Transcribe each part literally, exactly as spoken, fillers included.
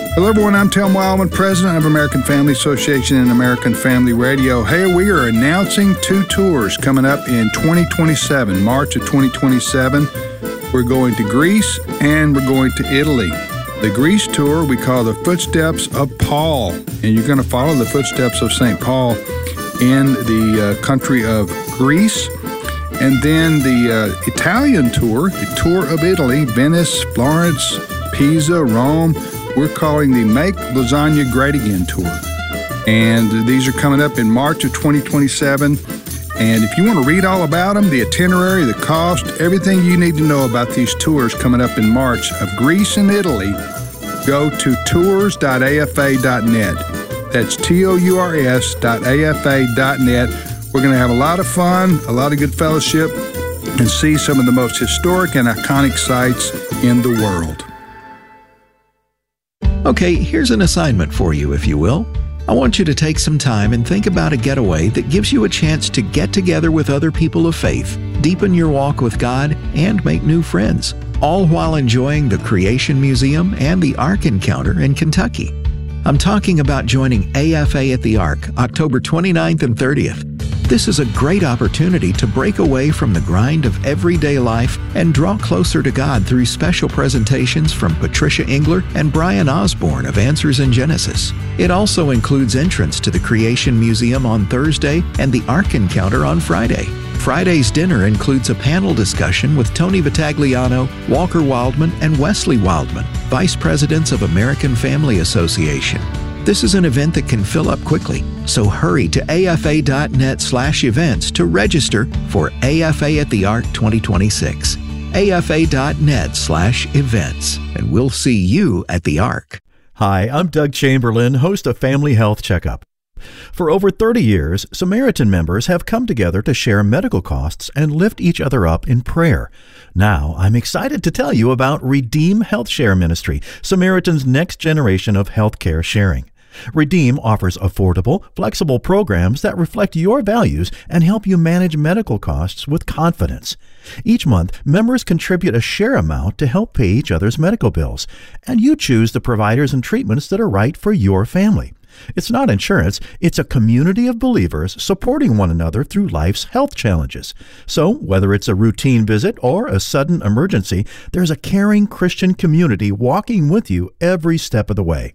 Hello, everyone. I'm Tim Wildman, president of American Family Association and American Family Radio. Hey, we are announcing two tours coming up in twenty twenty-seven, March of twenty twenty-seven. We're going to Greece and we're going to Italy. The Greece tour we call the Footsteps of Paul, and you're going to follow the footsteps of Saint Paul in the uh, country of Greece. And then the uh, Italian tour, the tour of Italy, Venice, Florence, Pisa, Rome. We're calling the Make Lasagna Great Again tour. And these are coming up in March of twenty twenty-seven. And if you want to read all about them, the itinerary, the cost, everything you need to know about these tours coming up in March of Greece and Italy, go to tours dot a f a dot net. That's T O U R S dot A F A dot net. We're going to have a lot of fun, a lot of good fellowship, and see some of the most historic and iconic sites in the world. Okay, here's an assignment for you, if you will. I want you to take some time and think about a getaway that gives you a chance to get together with other people of faith, deepen your walk with God, and make new friends, all while enjoying the Creation Museum and the Ark Encounter in Kentucky. I'm talking about joining A F A at the Ark, October twenty-ninth and thirtieth. This is a great opportunity to break away from the grind of everyday life and draw closer to God through special presentations from Patricia Engler and Brian Osborne of Answers in Genesis. It also includes entrance to the Creation Museum on Thursday and the Ark Encounter on Friday. Friday's dinner includes a panel discussion with Tony Vitagliano, Walker Wildman, and Wesley Wildman, Vice Presidents of American Family Association. This is an event that can fill up quickly, so hurry to A F A dot net slash events to register for A F A at the Ark twenty twenty-six. A F A dot net slash events, and we'll see you at the Ark. Hi, I'm Doug Chamberlain, host of Family Health Checkup. For over thirty years, Samaritan members have come together to share medical costs and lift each other up in prayer. Now, I'm excited to tell you about Redeem Health Share Ministry, Samaritan's next generation of healthcare sharing. Redeem offers affordable, flexible programs that reflect your values and help you manage medical costs with confidence. Each month, members contribute a share amount to help pay each other's medical bills, and you choose the providers and treatments that are right for your family. It's not insurance, it's a community of believers supporting one another through life's health challenges. So, whether it's a routine visit or a sudden emergency, there's a caring Christian community walking with you every step of the way.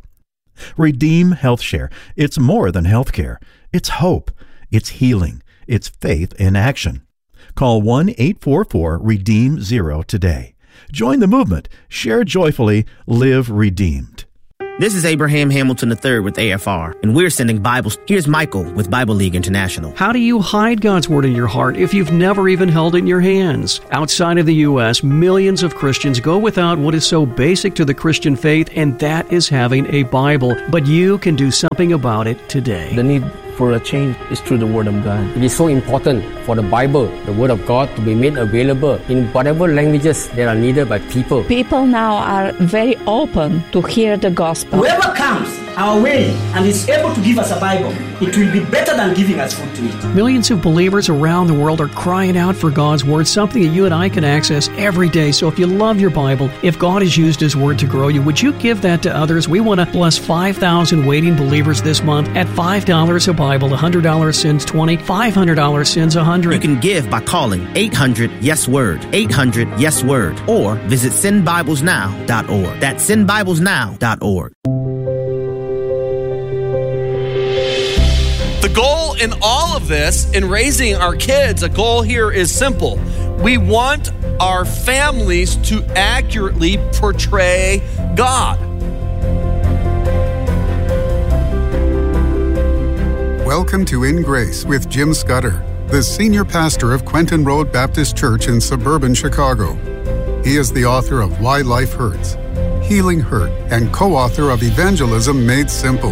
Redeem Health Share. It's more than healthcare. It's hope. It's healing. It's faith in action. Call one eight four four REDEEM zero today. Join the movement. Share joyfully. Live redeemed. This is Abraham Hamilton the third with A F R, and we're sending Bibles. Here's Michael with Bible League International. How do you hide God's Word in your heart if you've never even held it in your hands? Outside of the U S, millions of Christians go without what is so basic to the Christian faith, and that is having a Bible. But you can do something about it today. The need for a change is through the Word of God. It is so important for the Bible, the Word of God, to be made available in whatever languages that are needed by people. People now are very open to hear the gospel. Whoever comes our way and is able to give us a Bible, it will be better than giving us food to eat. Millions of believers around the world are crying out for God's Word, something that you and I can access every day. So if you love your Bible, if God has used His Word to grow you, would you give that to others? We want to bless five thousand waiting believers this month at five dollars a Bible. one hundred dollars sends twenty dollars, five hundred dollars sends one hundred dollars. You can give by calling eight hundred yes word, eight hundred yes word, or visit send bibles now dot org. That's send bibles now dot org. The goal in all of this, in raising our kids, a goal here is simple. We want our families to accurately portray God. Welcome to In Grace with Jim Scudder, the senior pastor of Quentin Road Baptist Church in suburban Chicago. He is the author of Why Life Hurts, Healing Hurt, and co-author of Evangelism Made Simple.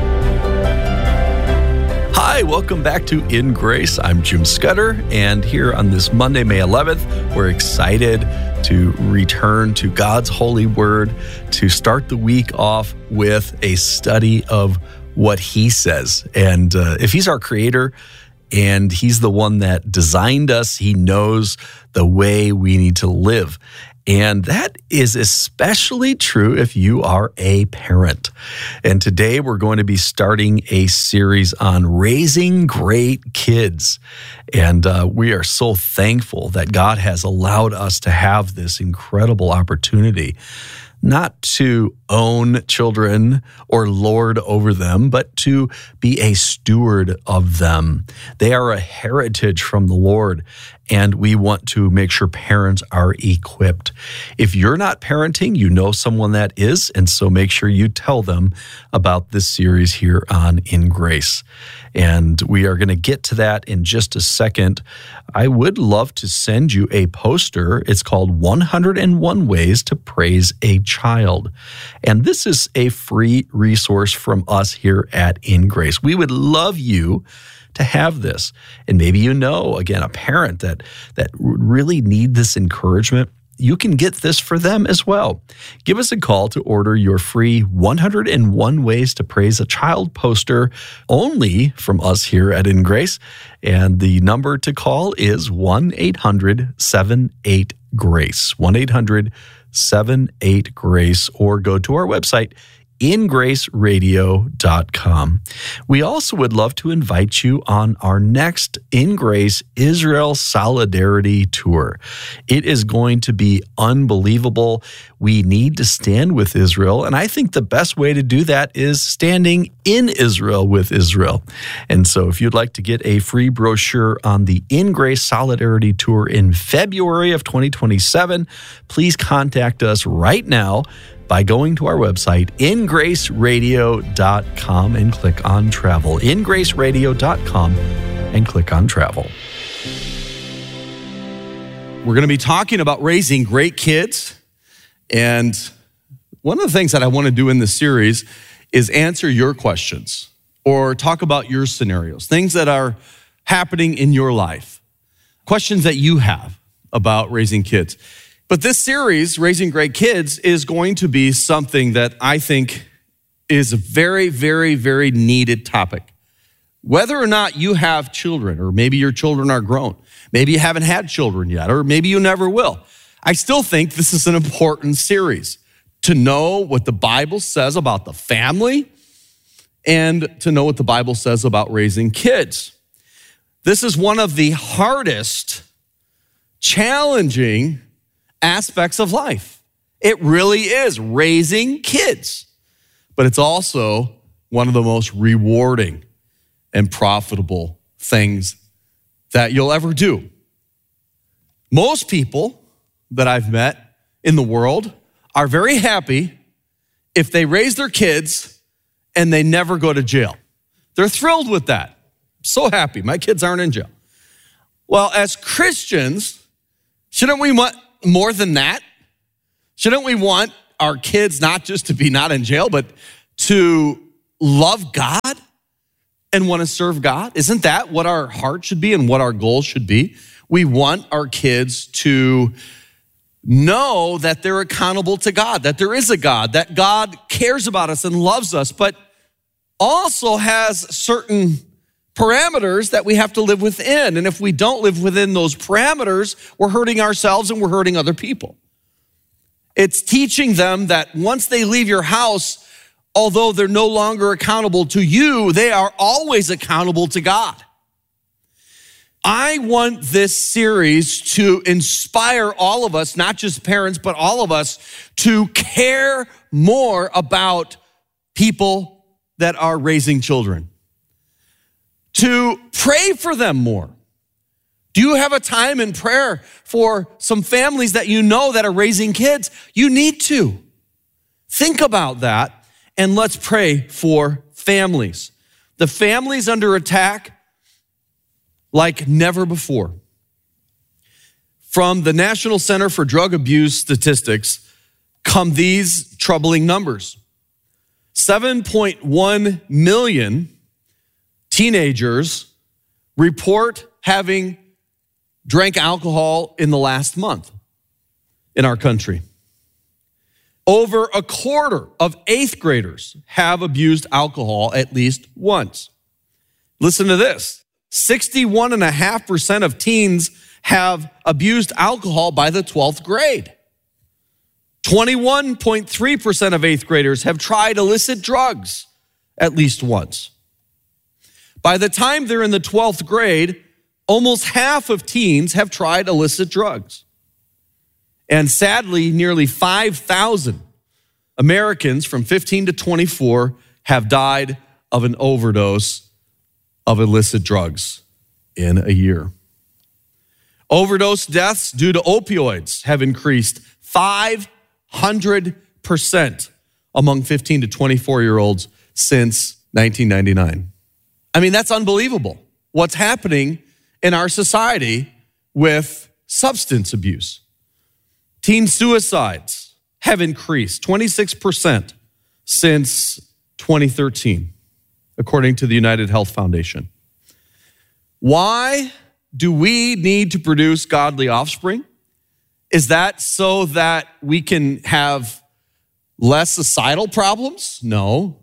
Hi, welcome back to In Grace. I'm Jim Scudder, and here on this Monday, May eleventh, we're excited to return to God's holy word, to start the week off with a study of what He says. And uh, if He's our creator and He's the one that designed us, He knows the way we need to live. And that is especially true if you are a parent. And today we're going to be starting a series on raising great kids. And uh, we are so thankful that God has allowed us to have this incredible opportunity, not to own children or lord over them, but to be a steward of them. They are a heritage from the Lord, and we want to make sure parents are equipped. If you're not parenting, you know someone that is, and so make sure you tell them about this series here on In Grace. And we are going to get to that in just a second. I would love to send you a poster. It's called one hundred and one Ways to Praise a Child. And this is a free resource from us here at In Grace. We would love you to have this. And maybe you know, again, a parent that, that really need this encouragement. You can get this for them as well. Give us a call to order your free one hundred and one Ways to Praise a Child poster only from us here at In Grace. And the number to call is one eight hundred seven eight GRACE, one eight hundred seven eight GRACE, or go to our website, in grace radio dot com. We also would love to invite you on our next In Grace Israel Solidarity Tour. It is going to be unbelievable. We need to stand with Israel, and I think the best way to do that is standing in Israel with Israel. And so if you'd like to get a free brochure on the In Grace Solidarity Tour in February of twenty twenty-seven, please contact us right now by going to our website, in grace radio dot com, and click on travel. in grace radio dot com and click on travel. We're going to be talking about raising great kids. And one of the things that I want to do in this series is answer your questions or talk about your scenarios, things that are happening in your life, questions that you have about raising kids. But this series, Raising Great Kids, is going to be something that I think is a very, very, very needed topic. Whether or not you have children, or maybe your children are grown, maybe you haven't had children yet, or maybe you never will, I still think this is an important series to know what the Bible says about the family and to know what the Bible says about raising kids. This is one of the hardest, challenging aspects of life. It really is raising kids, but it's also one of the most rewarding and profitable things that you'll ever do. Most people that I've met in the world are very happy if they raise their kids and they never go to jail. They're thrilled with that. So happy, my kids aren't in jail. Well, as Christians, shouldn't we want more than that? Shouldn't we want our kids not just to be not in jail, but to love God and want to serve God? Isn't that what our heart should be and what our goal should be? We want our kids to know that they're accountable to God, that there is a God, that God cares about us and loves us, but also has certain parameters that we have to live within. And if we don't live within those parameters, we're hurting ourselves and we're hurting other people. It's teaching them that once they leave your house, although they're no longer accountable to you, they are always accountable to God. I want this series to inspire all of us, not just parents, but all of us, to care more about people that are raising children, to pray for them more. Do you have a time in prayer for some families that you know that are raising kids? You need to. Think about that, and let's pray for families. The families under attack like never before. From the National Center for Drug Abuse Statistics come these troubling numbers. seven point one million teenagers report having drank alcohol in the last month in our country. Over a quarter of eighth graders have abused alcohol at least once. Listen to this. sixty-one point five percent of teens have abused alcohol by the twelfth grade. twenty-one point three percent of eighth graders have tried illicit drugs at least once. By the time they're in the twelfth grade, almost half of teens have tried illicit drugs. And sadly, nearly five thousand Americans from fifteen to twenty-four have died of an overdose of illicit drugs in a year. Overdose deaths due to opioids have increased five hundred percent among fifteen to twenty-four-year-olds since nineteen ninety-nine. I mean, that's unbelievable what's happening in our society with substance abuse. Teen suicides have increased twenty-six percent since twenty thirteen, according to the United Health Foundation. Why do we need to produce godly offspring? Is that so that we can have less societal problems? No.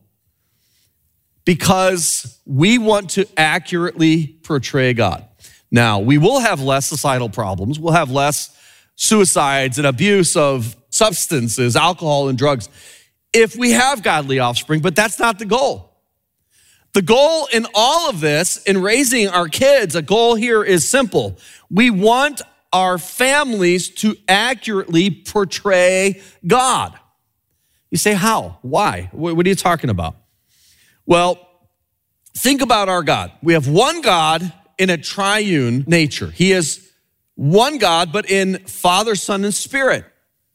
Because we want to accurately portray God. Now, we will have less societal problems. We'll have less suicides and abuse of substances, alcohol, and drugs if we have godly offspring, but that's not the goal. The goal in all of this, in raising our kids, a goal here is simple. We want our families to accurately portray God. You say, how? Why? What are you talking about? Well, think about our God. We have one God in a triune nature. He is one God, but in Father, Son, and Spirit.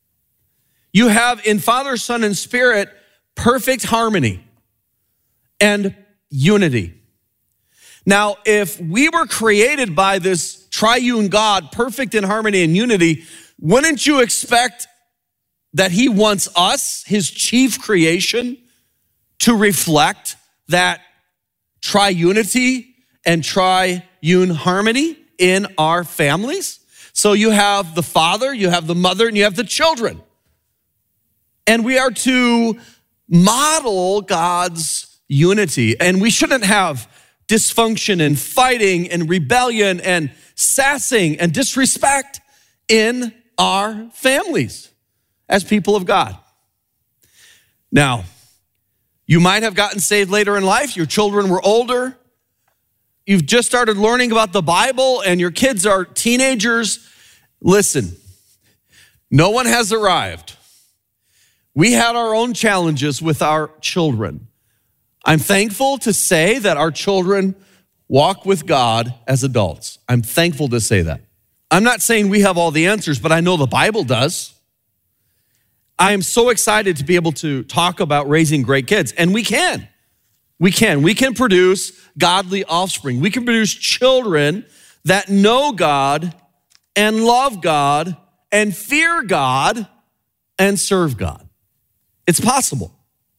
You have in Father, Son, and Spirit perfect harmony and unity. Now, if we were created by this triune God, perfect in harmony and unity, wouldn't you expect that he wants us, his chief creation, to reflect that triunity and triune harmony in our families? So you have the father, you have the mother, and you have the children. And we are to model God's unity. And we shouldn't have dysfunction and fighting and rebellion and sassing and disrespect in our families as people of God. Now, you might have gotten saved later in life. Your children were older. You've just started learning about the Bible and your kids are teenagers. Listen, no one has arrived. We had our own challenges with our children. I'm thankful to say that our children walk with God as adults. I'm thankful to say that. I'm not saying we have all the answers, but I know the Bible does. I am so excited to be able to talk about raising great kids, and we can. We can. We can produce godly offspring. We can produce children that know God and love God and fear God and serve God. It's possible.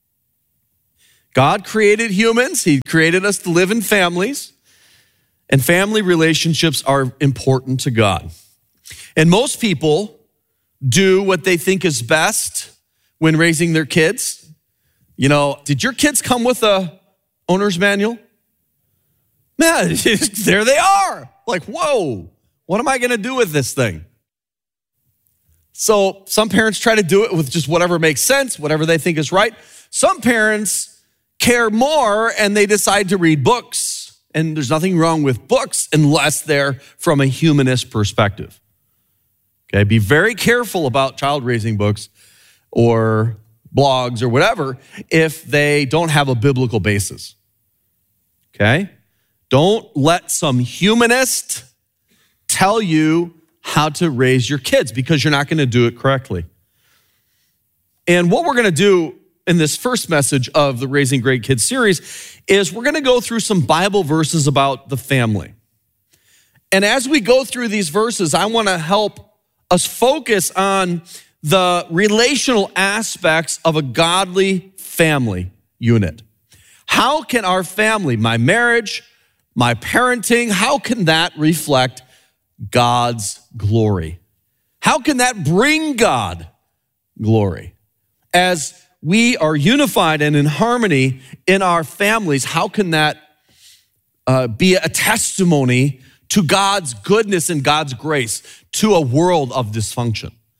God created humans. He created us to live in families, and family relationships are important to God. And most people do what they think is best when raising their kids. You know, did your kids come with a owner's manual? Man, there they are. Like, whoa, what am I going to do with this thing? So some parents try to do it with just whatever makes sense, whatever they think is right. Some parents care more and they decide to read books. And there's nothing wrong with books unless they're from a humanist perspective. Okay, be very careful about child raising books or blogs or whatever if they don't have a biblical basis. Okay? Don't let some humanist tell you how to raise your kids because you're not going to do it correctly. And what we're going to do in this first message of the Raising Great Kids series is we're going to go through some Bible verses about the family. And as we go through these verses, I want to help us focus on the relational aspects of a godly family unit. How can our family, my marriage, my parenting, how can that reflect God's glory? How can that bring God glory? As we are unified and in harmony in our families, how can that uh, be a testimony to God's goodness and God's grace to a world of dysfunction?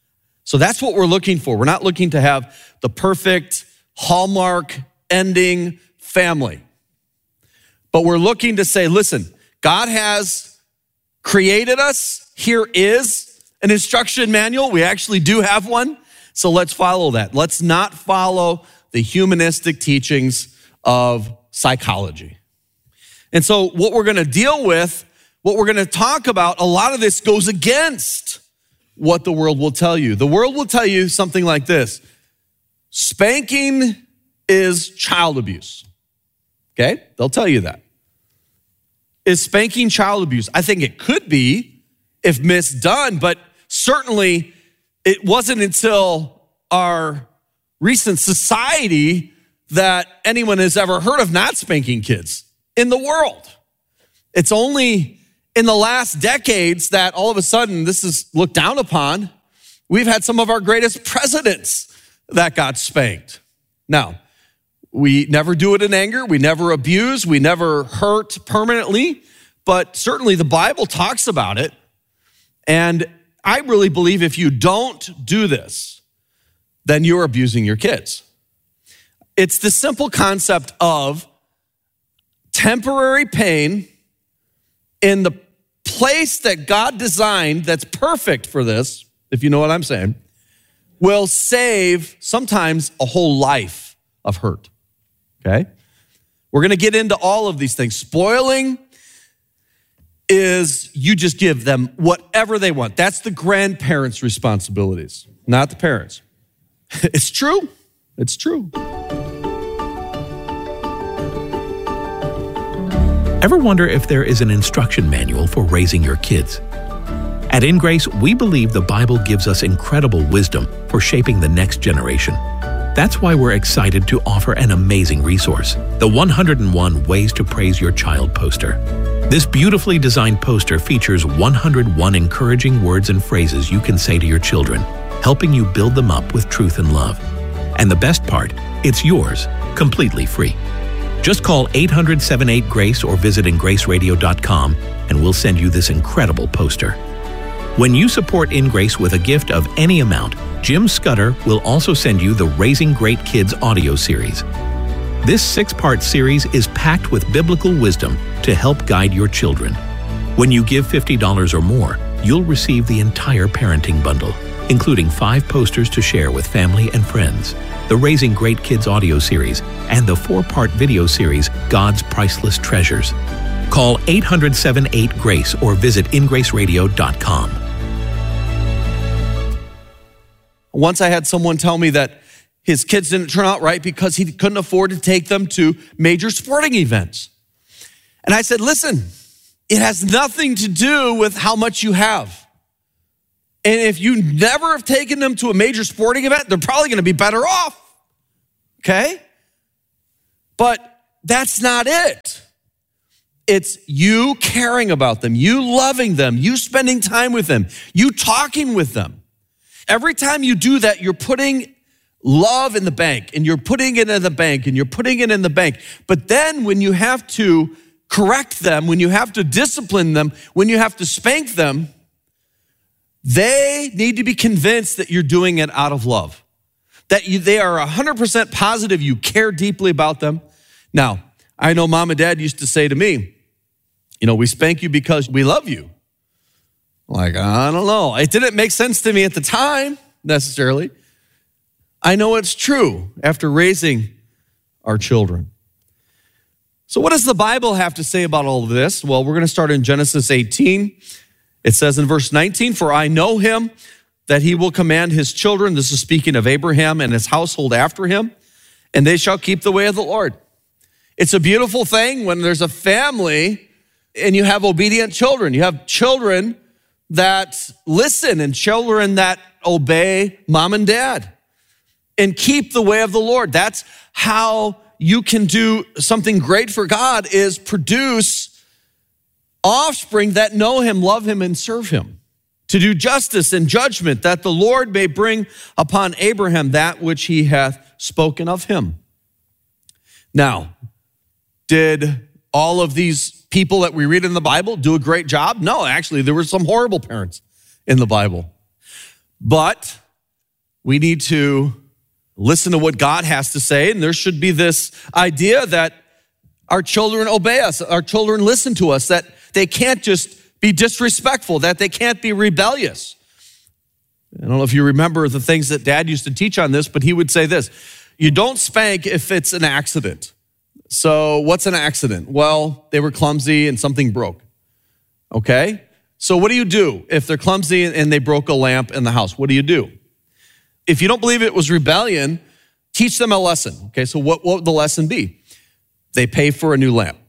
So that's what we're looking for. We're not looking to have the perfect Hallmark ending family. But we're looking to say, listen, God has created us. Here is an instruction manual. We actually do have one. So let's follow that. Let's not follow the humanistic teachings of psychology. And so what we're going to deal with, what we're going to talk about, a lot of this goes against what the world will tell you. The world will tell you something like this: spanking is child abuse. Okay? They'll tell you that. Is spanking child abuse? I think it could be if misdone, but certainly it wasn't until our recent society that anyone has ever heard of not spanking kids in the world. It's only in the last decades that all of a sudden this is looked down upon. We've had some of our greatest presidents that got spanked. Now, we never do it in anger. We never abuse. We never hurt permanently. But certainly the Bible talks about it. And I really believe if you don't do this, then you're abusing your kids. It's the simple concept of temporary pain in the place that God designed that's perfect for this, if you know what I'm saying, will save sometimes a whole life of hurt, okay? We're gonna get into all of these things. Spoiling is you just give them whatever they want. That's the grandparents' responsibilities, not the parents. It's true, it's true. Ever wonder if there is an instruction manual for raising your kids? At In Grace, we believe the Bible gives us incredible wisdom for shaping the next generation. That's why we're excited to offer an amazing resource, the one hundred and one Ways to Praise Your Child poster. This beautifully designed poster features one hundred and one encouraging words and phrases you can say to your children, helping you build them up with truth and love. And the best part, it's yours, completely free. Just call eight hundred, seven eight, GRACE or visit in grace radio dot com and we'll send you this incredible poster. When you support In Grace with a gift of any amount, Jim Scudder will also send you the Raising Great Kids audio series. This six-part series is packed with biblical wisdom to help guide your children. When you give fifty dollars or more, you'll receive the entire parenting bundle, including five posters to share with family and friends, the Raising Great Kids audio series, and the four-part video series, God's Priceless Treasures. Call eight hundred, seven eight, GRACE or visit in grace radio dot com. Once I had someone tell me that his kids didn't turn out right because he couldn't afford to take them to major sporting events. And I said, listen, it has nothing to do with how much you have. And if you never have taken them to a major sporting event, they're probably going to be better off, okay? But that's not it. It's you caring about them, you loving them, you spending time with them, you talking with them. Every time you do that, you're putting love in the bank, and you're putting it in the bank, and you're putting it in the bank. But then when you have to correct them, when you have to discipline them, when you have to spank them, they need to be convinced that you're doing it out of love, that you, they are one hundred percent positive you care deeply about them. Now, I know mom and dad used to say to me, you know, we spank you because we love you. Like, I don't know. It didn't make sense to me at the time, necessarily. I know it's true after raising our children. So what does the Bible have to say about all of this? Well, we're going to start in Genesis eighteen. It says in verse nineteen, for I know him that he will command his children, this is speaking of Abraham and his household after him, and they shall keep the way of the Lord. It's a beautiful thing when there's a family and you have obedient children. You have children that listen and children that obey mom and dad and keep the way of the Lord. That's how you can do something great for God, is produce offspring that know him, love him, and serve him. To do justice and judgment, that the Lord may bring upon Abraham that which he hath spoken of him. Now, did all of these people that we read in the Bible do a great job? No, actually, there were some horrible parents in the Bible. But We need to listen to what God has to say, and there should be this idea that our children obey us, our children listen to us, that they can't just be disrespectful, that they can't be rebellious. I don't know if you remember the things that Dad used to teach on this, but he would say this: you don't spank if it's an accident. So what's an accident? Well, they were clumsy and something broke. Okay? So what do you do if they're clumsy and they broke a lamp in the house? What do you do? If you don't believe it was rebellion, teach them a lesson. Okay, so what, what would the lesson be? They pay for a new lamp.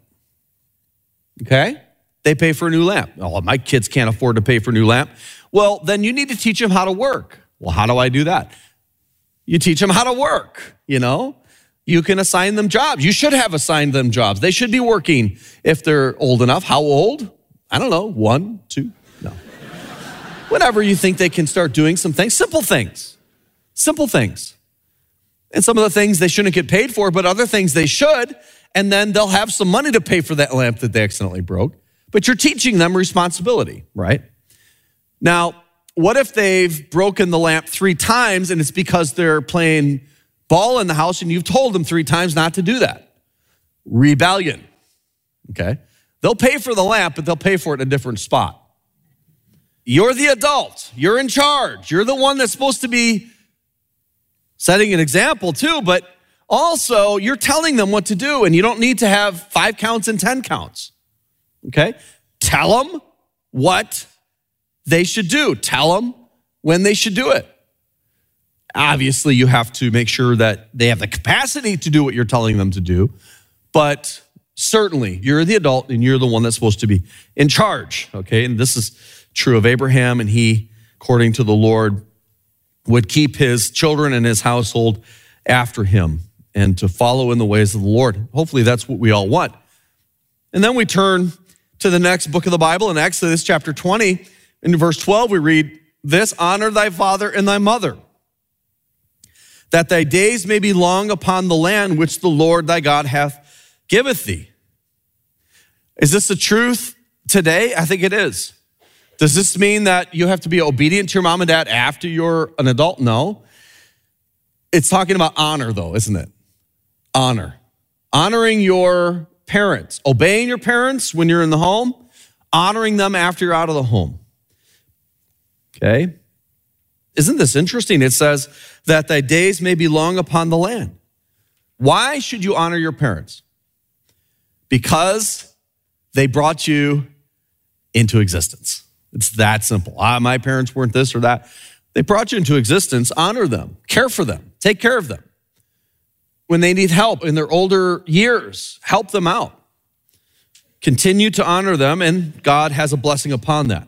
Okay? They pay for a new lamp. Oh, my kids can't afford to pay for a new lamp. Well, then you need to teach them how to work. Well, how do I do that? You teach them how to work, you know? You can assign them jobs. You should have assigned them jobs. They should be working if they're old enough. How old? I don't know, one, two, no. Whenever you think they can start doing some things, simple things, simple things. And some of the things they shouldn't get paid for, but other things they should, and then they'll have some money to pay for that lamp that they accidentally broke. But you're teaching them responsibility, right? Now, what if they've broken the lamp three times and it's because they're playing ball in the house and you've told them three times not to do that? Rebellion, okay? They'll pay for the lamp, but they'll pay for it in a different spot. You're the adult. You're in charge. You're the one that's supposed to be setting an example too, but also you're telling them what to do, and you don't need to have five counts and ten counts, okay? Tell them what they should do. Tell them when they should do it. Obviously, you have to make sure that they have the capacity to do what you're telling them to do, but certainly you're the adult and you're the one that's supposed to be in charge, okay? And this is true of Abraham, and he, according to the Lord, would keep his children and his household after him and to follow in the ways of the Lord. Hopefully that's what we all want. And then we turn to the next book of the Bible in Exodus chapter twenty. In verse twelve, we read this: honor thy father and thy mother, that thy days may be long upon the land which the Lord thy God hath giveth thee. Is this the truth today? I think it is. Does this mean that you have to be obedient to your mom and dad after you're an adult? No. It's talking about honor, though, isn't it? Honor. Honoring your parents. Obeying your parents when you're in the home. Honoring them after you're out of the home. Okay? Isn't this interesting? It says that thy days may be long upon the land. Why should you honor your parents? Because they brought you into existence. It's that simple. Ah, my parents weren't this or that. They brought you into existence. Honor them. Care for them. Take care of them. When they need help in their older years, help them out. Continue to honor them, and God has a blessing upon that.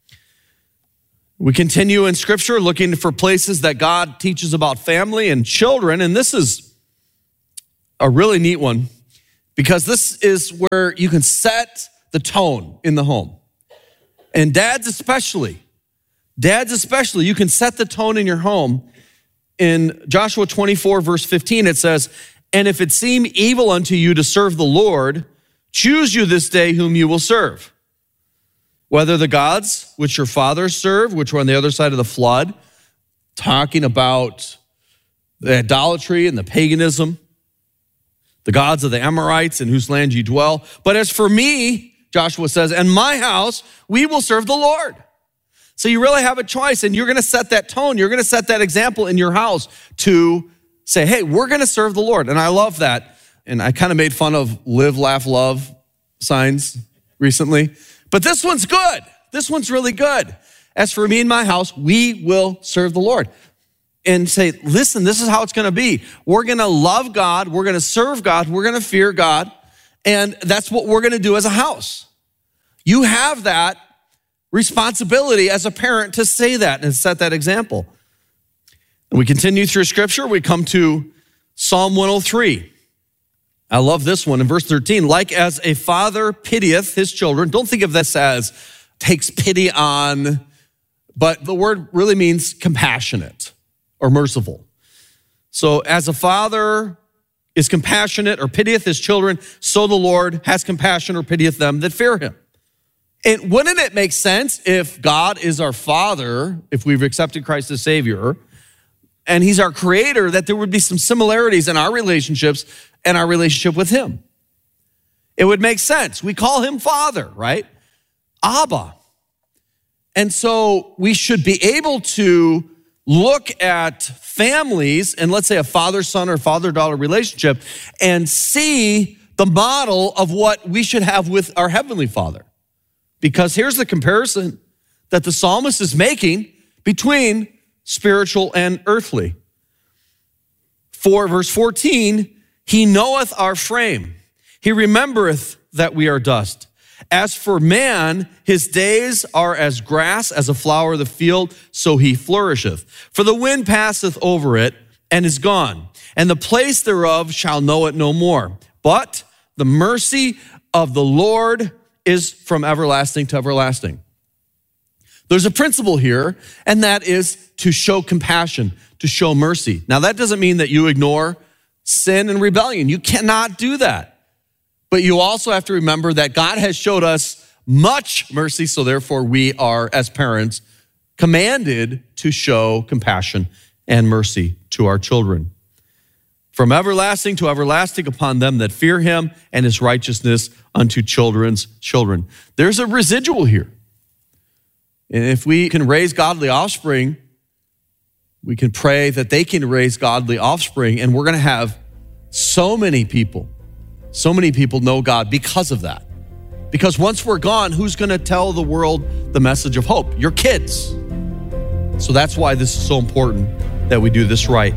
We continue in Scripture looking for places that God teaches about family and children, and this is a really neat one because this is where you can set the tone in the home. And dads especially, dads especially, you can set the tone in your home. In Joshua twenty-four, verse fifteen, it says, and if it seem evil unto you to serve the Lord, choose you this day whom you will serve. Whether the gods which your fathers served, which were on the other side of the flood, talking about the idolatry and the paganism, the gods of the Amorites in whose land you dwell. But as for me, Joshua says, and my house, we will serve the Lord. So you really have a choice, and you're going to set that tone. You're going to set that example in your house to say, hey, we're going to serve the Lord. And I love that. And I kind of made fun of live, laugh, love signs recently. But this one's good. This one's really good. As for me and my house, we will serve the Lord. And say, listen, this is how it's going to be. We're going to love God. We're going to serve God. We're going to fear God. And that's what we're going to do as a house. You have that responsibility as a parent to say that and set that example. And we continue through Scripture. We come to Psalm one oh three. I love this one in verse thirteen. Like as a father pitieth his children. Don't think of this as takes pity on, but the word really means compassionate or merciful. So as a father is compassionate or pitieth his children, so the Lord has compassion or pitieth them that fear him. And wouldn't it make sense if God is our Father, if we've accepted Christ as Savior, and he's our creator, that there would be some similarities in our relationships and our relationship with him. It would make sense. We call him Father, right? Abba. And so we should be able to look at families and let's say a father-son or father-daughter relationship and see the model of what we should have with our Heavenly Father. Because here's the comparison that the psalmist is making between spiritual and earthly. For verse fourteen, he knoweth our frame. He remembereth that we are dust. As for man, his days are as grass, as a flower of the field, so he flourisheth. For the wind passeth over it and is gone, and the place thereof shall know it no more. But the mercy of the Lord is from everlasting to everlasting. There's a principle here, and that is to show compassion, to show mercy. Now, that doesn't mean that you ignore sin and rebellion. You cannot do that. But you also have to remember that God has showed us much mercy, so therefore we are, as parents, commanded to show compassion and mercy to our children. From everlasting to everlasting upon them that fear him, and his righteousness unto children's children. There's a residual here. And if we can raise godly offspring, we can pray that they can raise godly offspring, and we're going to have so many people, so many people know God because of that. Because once we're gone, who's going to tell the world the message of hope? Your kids. So that's why this is so important that we do this right.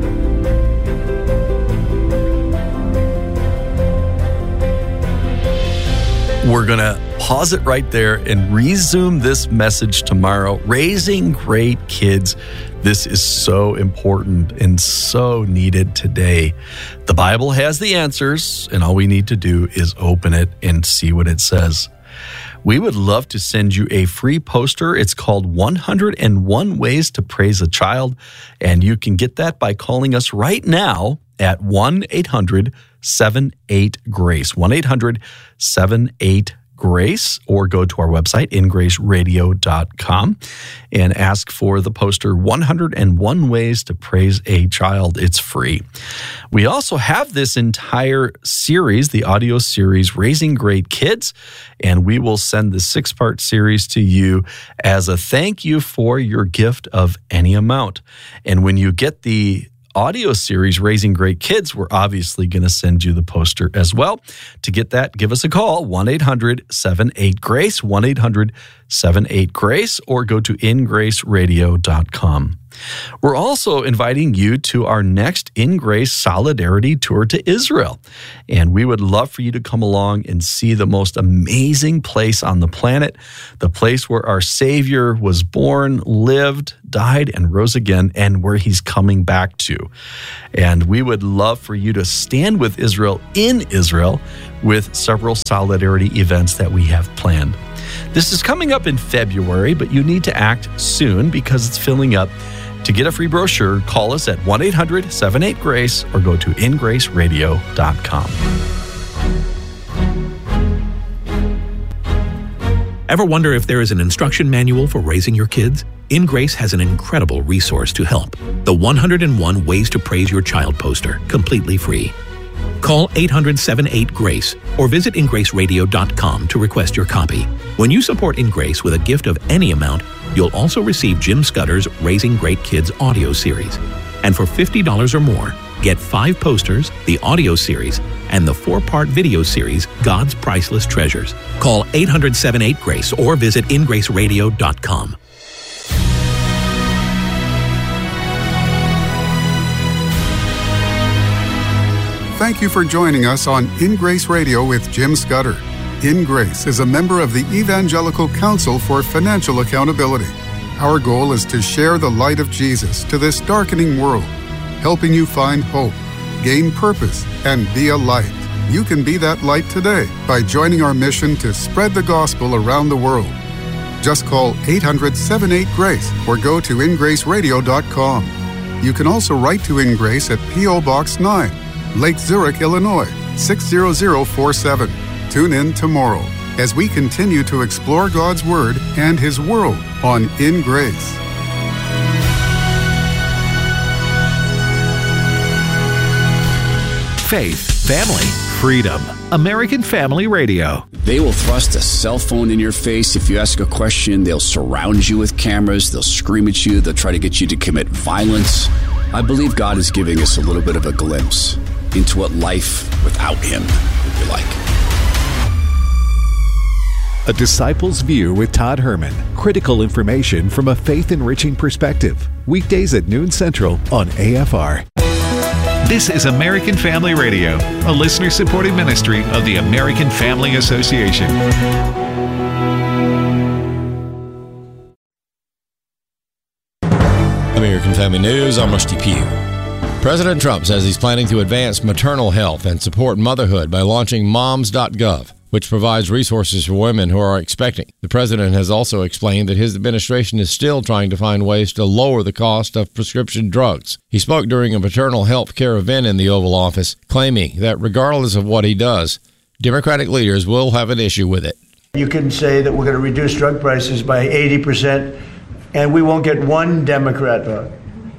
We're going to pause it right there and resume this message tomorrow. Raising great kids. This is so important and so needed today. The Bible has the answers, and all we need to do is open it and see what it says. We would love to send you a free poster. It's called one hundred and one Ways to Praise a Child, and you can get that by calling us right now at one eight hundred seven eight GRACE, one eight hundred seven eight GRACE, or go to our website, in grace radio dot com, and ask for the poster one hundred and one Ways to Praise a Child. It's free. We also have this entire series, the audio series, Raising Great Kids, and we will send the six-part series to you as a thank you for your gift of any amount. And when you get the audio series, Raising Great Kids, we're obviously going to send you the poster as well. To get that, give us a call, one eight hundred seven eight GRACE, one eight hundred seven eight GRACE, or go to in grace radio dot com. We're also inviting you to our next In Grace Solidarity Tour to Israel. And we would love for you to come along and see the most amazing place on the planet, the place where our Savior was born, lived, died, and rose again, and where he's coming back to. And we would love for you to stand with Israel in Israel with several solidarity events that we have planned. This is coming up in February, but you need to act soon because it's filling up. To get a free brochure, call us at one eight hundred seven eight GRACE or go to in grace radio dot com. Ever wonder if there is an instruction manual for raising your kids? In Grace has an incredible resource to help. The one hundred and one Ways to Praise Your Child poster, completely free. Call eight hundred seven eight GRACE or visit in grace radio dot com to request your copy. When you support In Grace with a gift of any amount, you'll also receive Jim Scudder's Raising Great Kids audio series. And for fifty dollars or more, get five posters, the audio series, and the four-part video series, God's Priceless Treasures. Call eight hundred seven eight GRACE or visit in grace radio dot com. Thank you for joining us on In Grace Radio with Jim Scudder. In Grace is a member of the Evangelical Council for Financial Accountability. Our goal is to share the light of Jesus to this darkening world, helping you find hope, gain purpose, and be a light. You can be that light today by joining our mission to spread the gospel around the world. Just call eight hundred seven eight GRACE or go to in grace radio dot com. You can also write to In Grace at P O Box nine, Lake Zurich, Illinois, six zero zero four seven. Tune in tomorrow as we continue to explore God's Word and His world on In Grace. Faith, family, freedom. American Family Radio. They will thrust a cell phone in your face if you ask a question. They'll surround you with cameras. They'll scream at you. They'll try to get you to commit violence. I believe God is giving us a little bit of a glimpse into what life without Him would be like. A Disciple's View with Todd Herman. Critical information from a faith-enriching perspective. Weekdays at noon Central on A F R. This is American Family Radio, a listener-supported ministry of the American Family Association. American Family News, I'm Rusty Pugh. President Trump says he's planning to advance maternal health and support motherhood by launching moms dot gov, which provides resources for women who are expecting. The president has also explained that his administration is still trying to find ways to lower the cost of prescription drugs. He spoke during a maternal health care event in the Oval Office, claiming that regardless of what he does, Democratic leaders will have an issue with it. You can say that we're going to reduce drug prices by eighty percent, and we won't get one Democrat vote.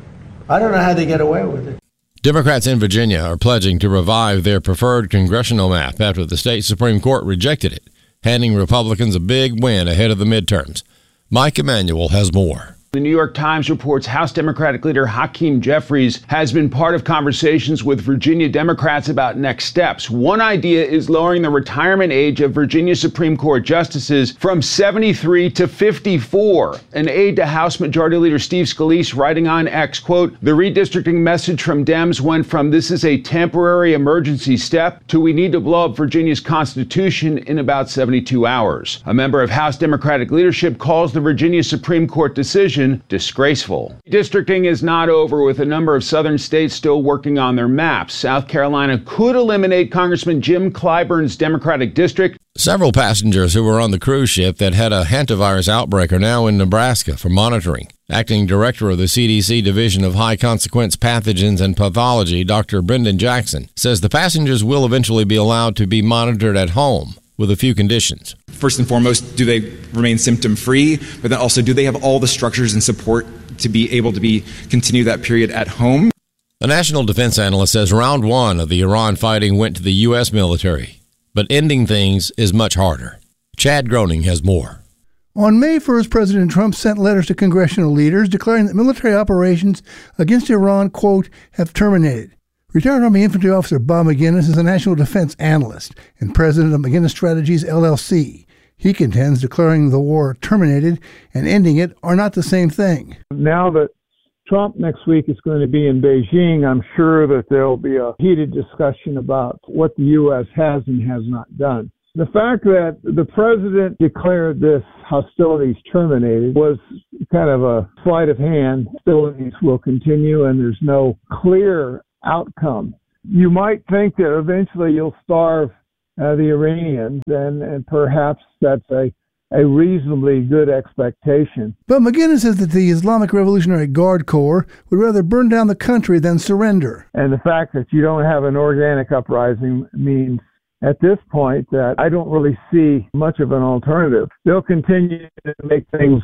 I don't know how they get away with it. Democrats in Virginia are pledging to revive their preferred congressional map after the state Supreme Court rejected it, handing Republicans a big win ahead of the midterms. Mike Emanuel has more. The New York Times reports House Democratic leader Hakeem Jeffries has been part of conversations with Virginia Democrats about next steps. One idea is lowering the retirement age of Virginia Supreme Court justices from seventy-three to fifty-four. An aide to House Majority Leader Steve Scalise writing on X, quote, "The redistricting message from Dems went from this is a temporary emergency step to we need to blow up Virginia's Constitution in about seventy-two hours. A member of House Democratic leadership calls the Virginia Supreme Court decision disgraceful. Districting is not over, with a number of southern states still working on their maps. South Carolina could eliminate Congressman Jim Clyburn's Democratic district. Several passengers who were on the cruise ship that had a hantavirus outbreak are now in Nebraska for monitoring. Acting Director of the C D C Division of High Consequence Pathogens and Pathology, Doctor Brendan Jackson, says the passengers will eventually be allowed to be monitored at home with a few conditions. First and foremost, do they remain symptom-free? But then also, do they have all the structures and support to be able to be continue that period at home? A national defense analyst says round one of the Iran fighting went to the U S military, but ending things is much harder. Chad Groening has more. On May first, President Trump sent letters to congressional leaders declaring that military operations against Iran, quote, have terminated. Retired Army Infantry Officer Bob McGinnis is a national defense analyst and president of McGinnis Strategies, L L C. He contends declaring the war terminated and ending it are not the same thing. Now that Trump next week is going to be in Beijing, I'm sure that there will be a heated discussion about what the U S has and has not done. The fact that the president declared this hostilities terminated was kind of a sleight of hand. Hostilities will continue and there's no clear outcome. You might think that eventually you'll starve uh, the Iranians, and, and perhaps that's a, a reasonably good expectation. But McGinnis says that the Islamic Revolutionary Guard Corps would rather burn down the country than surrender. And the fact that you don't have an organic uprising means at this point that I don't really see much of an alternative. They'll continue to make things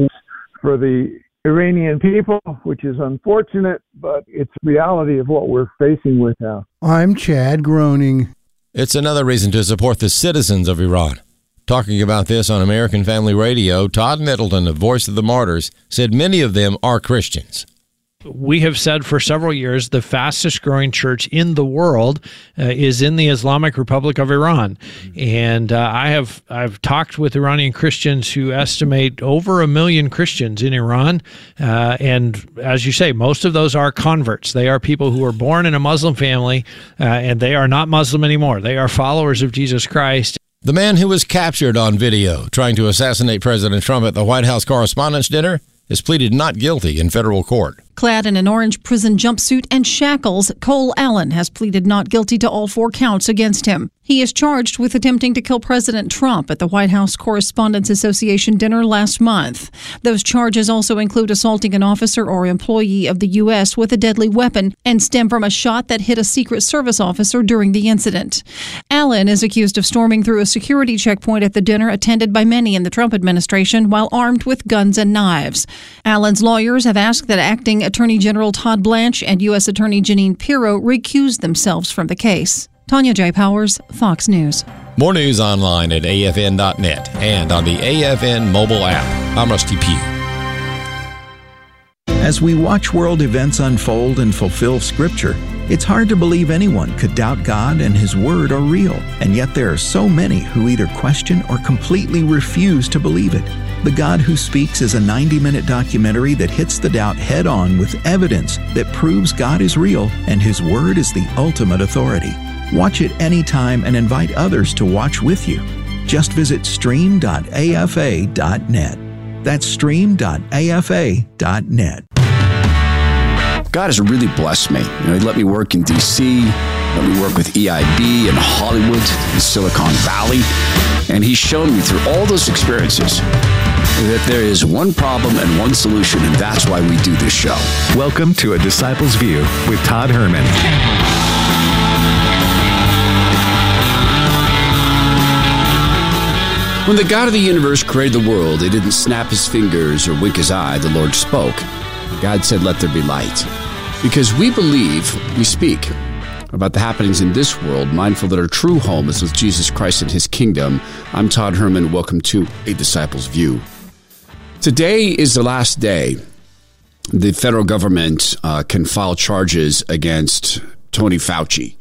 for the Iranian people, which is unfortunate, but it's the reality of what we're facing with now. I'm Chad Groening. It's another reason to support the citizens of Iran. Talking about this on American Family Radio, Todd Middleton of Voice of the Martyrs said many of them are Christians. We have said for several years the fastest growing church in the world uh, is in the Islamic Republic of Iran. And uh, I have I've talked with Iranian Christians who estimate over a million Christians in Iran. Uh, and as you say, most of those are converts. They are people who were born in a Muslim family, uh, and they are not Muslim anymore. They are followers of Jesus Christ. The man who was captured on video trying to assassinate President Trump at the White House Correspondents' Dinner has pleaded not guilty in federal court. Clad in an orange prison jumpsuit and shackles, Cole Allen has pleaded not guilty to all four counts against him. He is charged with attempting to kill President Trump at the White House Correspondents' Association dinner last month. Those charges also include assaulting an officer or employee of the U S with a deadly weapon and stem from a shot that hit a Secret Service officer during the incident. Allen is accused of storming through a security checkpoint at the dinner attended by many in the Trump administration while armed with guns and knives. Allen's lawyers have asked that acting Attorney General Todd Blanche and U S. Attorney Jeanine Pirro recused themselves from the case. Tanya J. Powers, Fox News. More news online at A F N dot net and on the A F N mobile app. I'm Rusty Pugh. As we watch world events unfold and fulfill Scripture, it's hard to believe anyone could doubt God and His Word are real, and yet there are so many who either question or completely refuse to believe it. The God Who Speaks is a ninety-minute documentary that hits the doubt head-on with evidence that proves God is real and His Word is the ultimate authority. Watch it anytime and invite others to watch with you. Just visit stream dot A F A dot net. That's stream dot A F A dot net. God has really blessed me. You know, He let me work in D C, let me work with E I B in Hollywood, in Silicon Valley, and He's shown me through all those experiences that there is one problem and one solution, and that's why we do this show. Welcome to A Disciple's View with Todd Herman. When the God of the universe created the world, He didn't snap His fingers or wink His eye. The Lord spoke. God said, "Let there be light." Because we believe, we speak about the happenings in this world, mindful that our true home is with Jesus Christ and His kingdom. I'm Todd Herman. Welcome to A Disciple's View. Today is the last day the federal government uh, can file charges against Tony Fauci.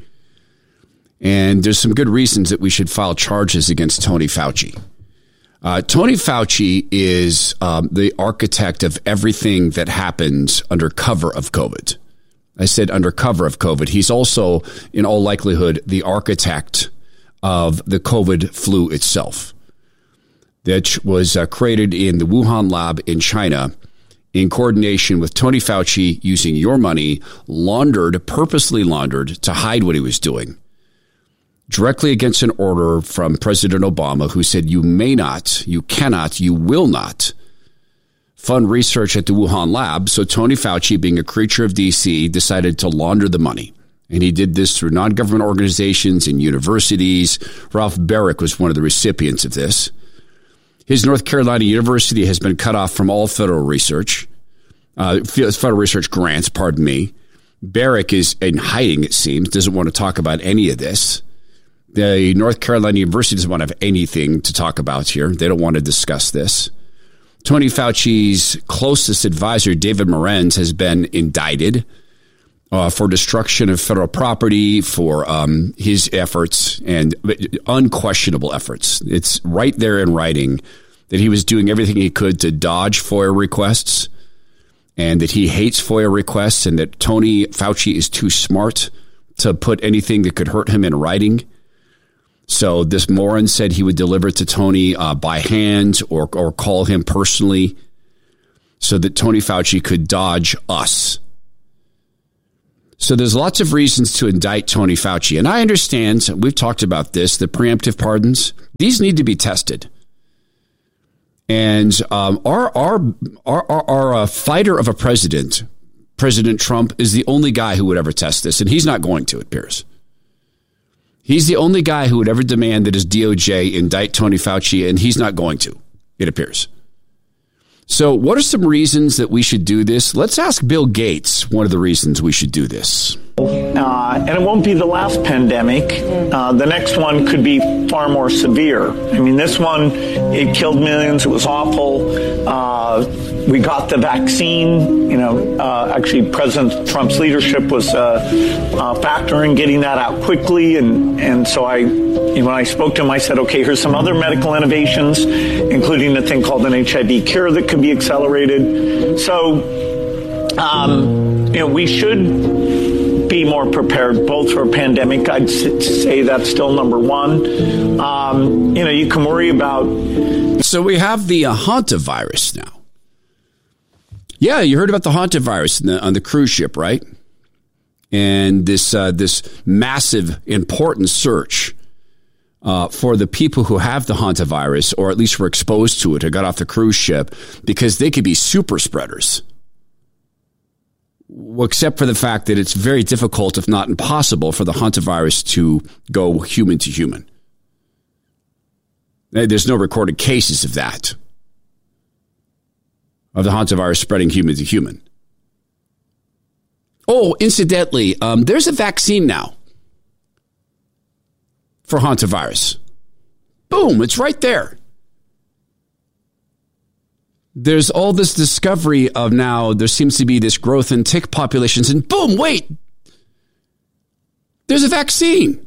And there's some good reasons that we should file charges against Tony Fauci. Uh, Tony Fauci is um, the architect of everything that happens under cover of COVID. I said under cover of COVID. He's also, in all likelihood, the architect of the COVID flu itself, that was uh, created in the Wuhan lab in China in coordination with Tony Fauci using your money, laundered, purposely laundered to hide what he was doing, directly against an order from President Obama, who said you may not, you cannot, you will not fund research at the Wuhan lab. So Tony Fauci, being a creature of D C, decided to launder the money. And he did this through non-government organizations and universities. Ralph Barrick was one of the recipients of this. His North Carolina University has been cut off from all federal research, uh, federal research grants, pardon me. Barrick is in hiding, it seems, doesn't want to talk about any of this. The North Carolina University doesn't want to have anything to talk about here. They don't want to discuss this. Tony Fauci's closest advisor, David Morenz, has been indicted uh, for destruction of federal property, for um, his efforts, and unquestionable efforts. It's right there in writing that he was doing everything he could to dodge FOIA requests, and that he hates FOIA requests, and that Tony Fauci is too smart to put anything that could hurt him in writing. So this Morin said he would deliver it to Tony uh, by hand or or call him personally so that Tony Fauci could dodge us. So there's lots of reasons to indict Tony Fauci. And I understand, we've talked about this, the preemptive pardons, these need to be tested. And um, our, our, our, our, our uh, fighter of a president, President Trump, is the only guy who would ever test this. And he's not going to, it appears. He's the only guy who would ever demand that his D O J indict Tony Fauci, and he's not going to, it appears. So what are some reasons that we should do this? Let's ask Bill Gates one of the reasons we should do this. Uh, and it won't be the last pandemic. Uh, the next one could be far more severe. I mean, this one, it killed millions. It was awful. Uh, we got the vaccine. You know, uh, actually, President Trump's leadership was a, a factor in getting that out quickly. And, and so I, when I spoke to him, I said, okay, here's some other medical innovations, including a thing called an H I V cure that could be accelerated. So, um, you know, we should be more prepared, both for a pandemic. I'd say that's still number one. Um, you know, you can worry about. So we have the uh, hantavirus now. Yeah, you heard about the hantavirus on the, on the cruise ship, right? And this uh, this massive, important search uh, for the people who have the hantavirus, or at least were exposed to it, or got off the cruise ship, because they could be super spreaders. Well, except for the fact that it's very difficult, if not impossible, for the hantavirus to go human to human. There's no recorded cases of that, of the hantavirus spreading human to human. Oh, incidentally, um, there's a vaccine now for hantavirus. Boom, it's right there. There's all this discovery of now there seems to be this growth in tick populations, and boom, wait, there's a vaccine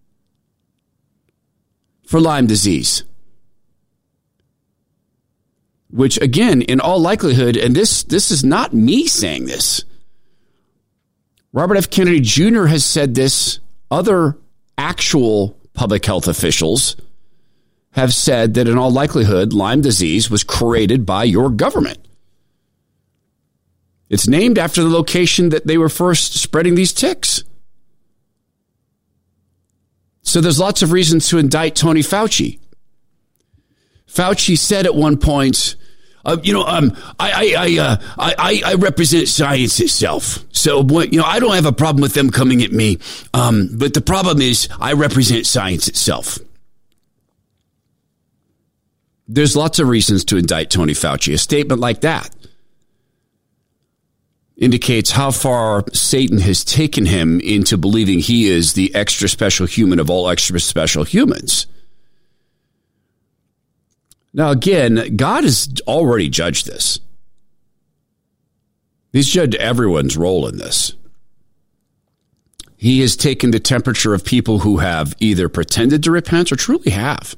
for Lyme disease. Which, again, in all likelihood, and this this is not me saying this, Robert F. Kennedy Junior has said this, other actual public health officials have said that in all likelihood, Lyme disease was created by your government. It's named after the location that they were first spreading these ticks. So there's lots of reasons to indict Tony Fauci. Fauci said at one point, uh, you know, um, I, I, I, uh, I, I represent science itself. So, you know, I don't have a problem with them coming at me. Um, but the problem is I represent science itself. There's lots of reasons to indict Tony Fauci. A statement like that indicates how far Satan has taken him into believing he is the extra special human of all extra special humans. Now, again, God has already judged this. He's judged everyone's role in this. He has taken the temperature of people who have either pretended to repent or truly have.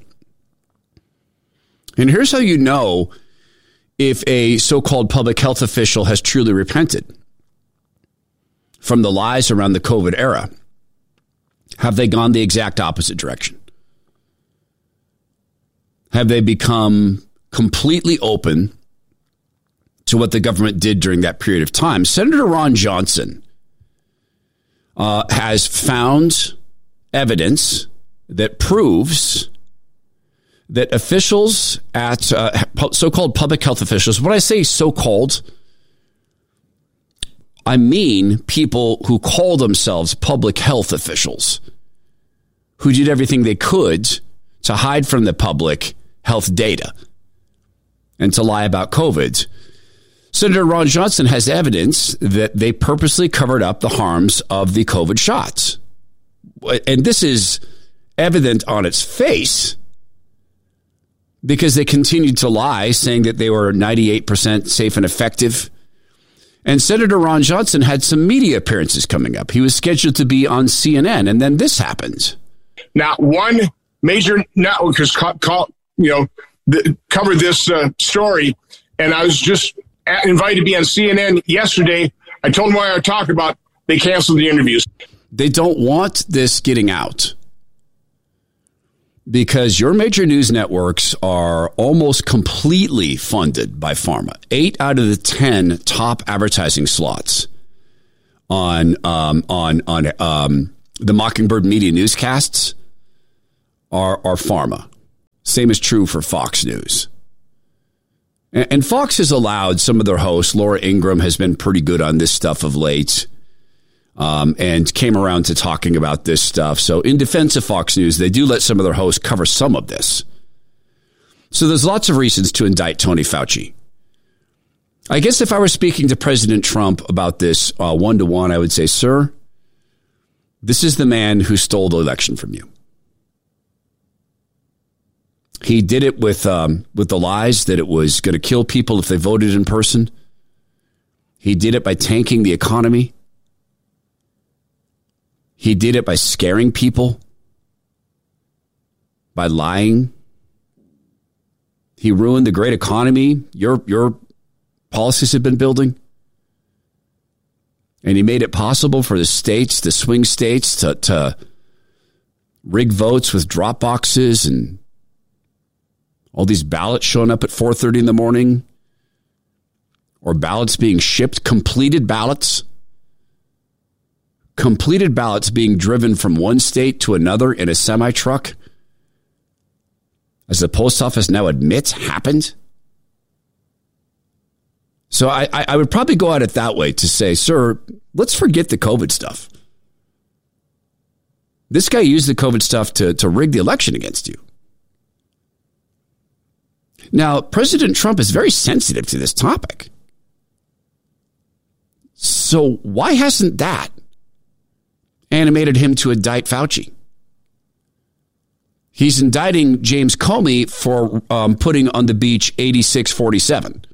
And here's how you know if a so-called public health official has truly repented from the lies around the COVID era. Have they gone the exact opposite direction? Have they become completely open to what the government did during that period of time? Senator Ron Johnson uh, has found evidence that proves that officials at uh, so-called public health officials, when I say so-called, I mean people who call themselves public health officials, who did everything they could to hide from the public health data and to lie about COVID. Senator Ron Johnson has evidence that they purposely covered up the harms of the COVID shots. And this is evident on its face because they continued to lie, saying that they were ninety-eight percent safe and effective. And Senator Ron Johnson had some media appearances coming up. He was scheduled to be on C N N, and then this happened. Now, one major network has call, call, you know, the, covered this uh, story, and I was just invited to be on C N N yesterday. I told them what I would talk about. They canceled the interviews. They don't want this getting out because your major news networks are almost completely funded by pharma. Eight out of the ten top advertising slots on um, on on um, the Mockingbird Media newscasts are are pharma. Same is true for Fox News. And, and Fox has allowed some of their hosts. Laura Ingraham has been pretty good on this stuff of late. Um, and came around to talking about this stuff. So in defense of Fox News, they do let some of their hosts cover some of this. So there's lots of reasons to indict Tony Fauci. I guess if I were speaking to President Trump about this uh, one-to-one, I would say, sir, this is the man who stole the election from you. He did it with um, with the lies that it was going to kill people if they voted in person. He did it by tanking the economy. He did it by scaring people, by lying. He ruined the great economy your your policies have been building. And he made it possible for the states, the swing states, to, to rig votes with drop boxes and all these ballots showing up at four thirty in the morning, or ballots being shipped, completed ballots. Completed ballots being driven from one state to another in a semi-truck, as the post office now admits happened. So I, I would probably go at it that way to say, sir, let's forget the COVID stuff. This guy used the COVID stuff to, to rig the election against you. Now, President Trump is very sensitive to this topic. So why hasn't that animated him to indict Fauci? He's indicting James Comey for um, putting on the beach eighty-six forty-seven,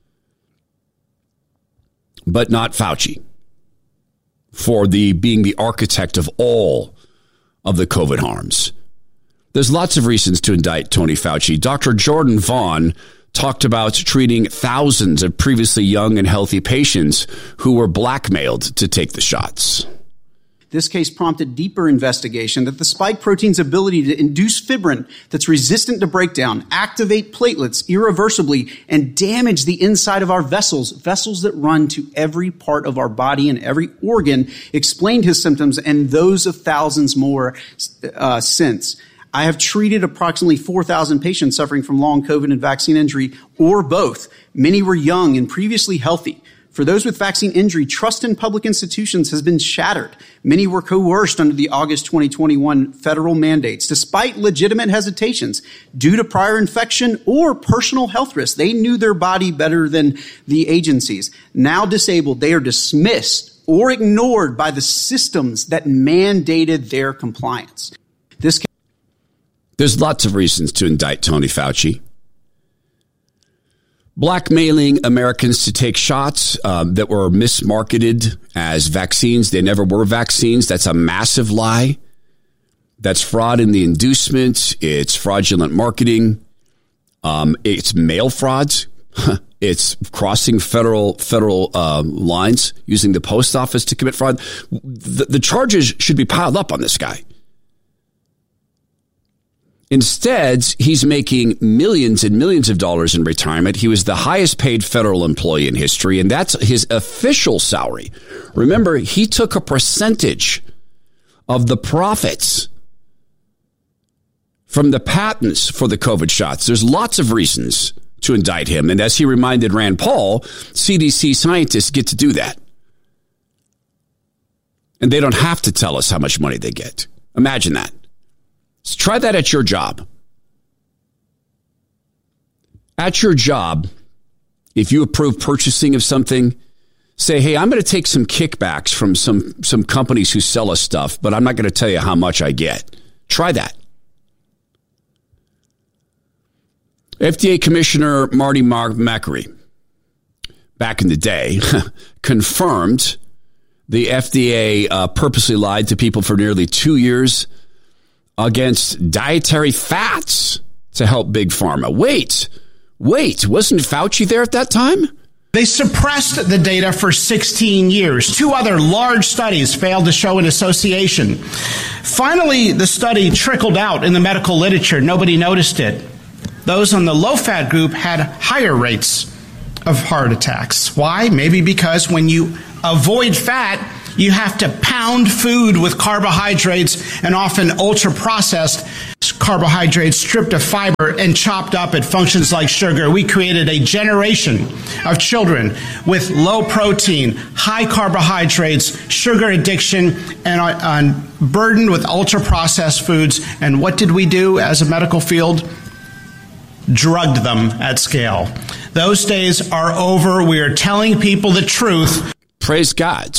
but not Fauci for the being the architect of all of the COVID harms. There's lots of reasons to indict Tony Fauci. Doctor Jordan Vaughn talked about treating thousands of previously young and healthy patients who were blackmailed to take the shots. This case prompted deeper investigation that the spike protein's ability to induce fibrin that's resistant to breakdown, activate platelets irreversibly, and damage the inside of our vessels, vessels that run to every part of our body and every organ, explained his symptoms and those of thousands more uh, since. I have treated approximately four thousand patients suffering from long COVID and vaccine injury, or both. Many were young and previously healthy. For those with vaccine injury, trust in public institutions has been shattered. Many were coerced under the August twenty twenty-one federal mandates, despite legitimate hesitations due to prior infection or personal health risks. They knew their body better than the agencies. Now disabled, they are dismissed or ignored by the systems that mandated their compliance. This There's lots of reasons to indict Tony Fauci. Blackmailing Americans to take shots um, that were mismarketed as vaccines. They never were vaccines. That's a massive lie. That's fraud in the inducement. It's fraudulent marketing. Um, it's mail frauds. It's crossing federal federal uh, lines, using the post office to commit fraud. The, the charges should be piled up on this guy. Instead, he's making millions and millions of dollars in retirement. He was the highest paid federal employee in history, and that's his official salary. Remember, he took a percentage of the profits from the patents for the COVID shots. There's lots of reasons to indict him. And as he reminded Rand Paul, C D C scientists get to do that. And they don't have to tell us how much money they get. Imagine that. So try that at your job. At your job, if you approve purchasing of something, say, hey, I'm going to take some kickbacks from some, some companies who sell us stuff, but I'm not going to tell you how much I get. Try that. F D A Commissioner Marty Makary, back in the day, confirmed the F D A uh, purposely lied to people for nearly two years against dietary fats to help Big Pharma. Wait, wait, wasn't Fauci there at that time? They suppressed the data for sixteen years. Two other large studies failed to show an association. Finally, the study trickled out in the medical literature. Nobody noticed it. Those on the low-fat group had higher rates of heart attacks. Why? Maybe because when you avoid fat, you have to pound food with carbohydrates and often ultra-processed carbohydrates stripped of fiber and chopped up. It functions like sugar. We created a generation of children with low protein, high carbohydrates, sugar addiction, and uh, burdened with ultra-processed foods. And what did we do as a medical field? Drugged them at scale. Those days are over. We are telling people the truth. Praise God.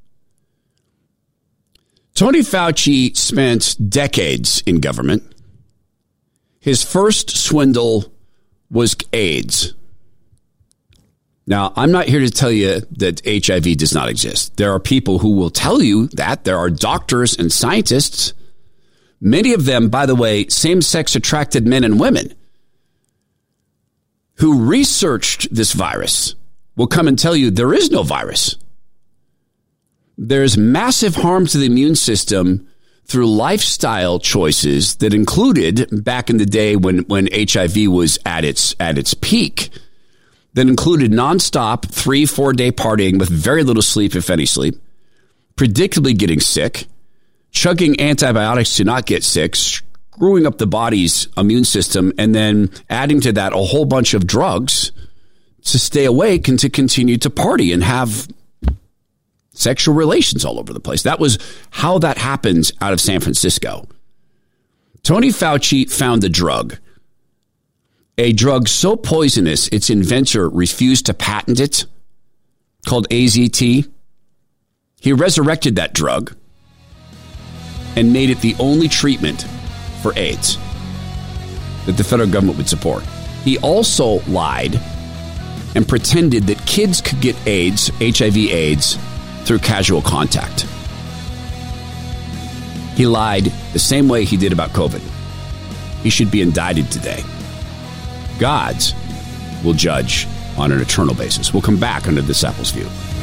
Tony Fauci spent decades in government. His first swindle was AIDS. Now, I'm not here to tell you that H I V does not exist. There are people who will tell you that. There are doctors and scientists. Many of them, by the way, same-sex attracted men and women who researched this virus will come and tell you there is no virus. There's massive harm to the immune system through lifestyle choices that included, back in the day when, when H I V was at its at its peak, that included nonstop three, four day partying with very little sleep, if any sleep, predictably getting sick, chugging antibiotics to not get sick, screwing up the body's immune system, and then adding to that a whole bunch of drugs to stay awake and to continue to party and have sexual relations all over the place. That was how that happens out of San Francisco. Tony Fauci found a drug, a drug so poisonous its inventor refused to patent it, called A Z T. He resurrected that drug and made it the only treatment for AIDS that the federal government would support. He also lied and pretended that kids could get AIDS, H I V AIDS, through casual contact. He lied the same way he did about COVID. He should be indicted today. God's will judge on an eternal basis. We'll come back under Disciples View.